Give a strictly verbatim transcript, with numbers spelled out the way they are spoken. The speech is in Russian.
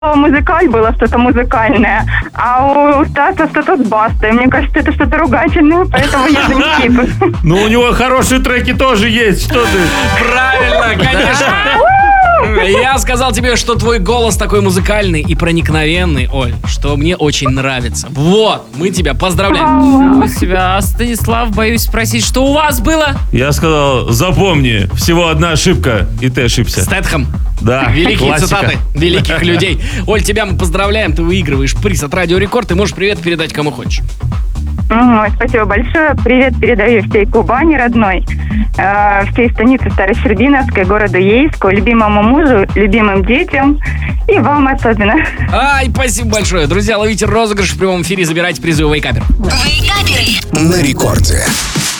музыкаль было что-то музыкальное, а у Стаса что-то с бастой. Мне кажется, это что-то ругательное, поэтому я за Никиту. Ну, у него хорошие треки тоже есть, что ты? Правильно, конечно. Я сказал тебе, что твой голос такой музыкальный и проникновенный, Оль, что мне очень нравится. Вот, мы тебя поздравляем. У себя, Станислав, боюсь спросить, что у вас было? Я сказал, запомни, всего одна ошибка, и ты ошибся. Стэтхэм. Да, Великие классика. цитаты великих людей. Оль, тебя мы поздравляем, ты выигрываешь приз от Радио Рекорд. Ты можешь привет передать кому хочешь. Ой, спасибо большое. Привет передаю всей Кубани родной, э, всей станице Старосердиновской, городу Ейску, любимому мужу, любимым детям и вам особенно. Ай, спасибо большое. Друзья, ловите розыгрыш в прямом эфире, забирайте призы у Вейкапер. Вейкаперы на рекорде.